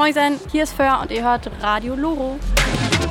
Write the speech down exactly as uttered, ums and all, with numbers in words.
Moin, hier ist Föhr und ihr hört Radio Loro.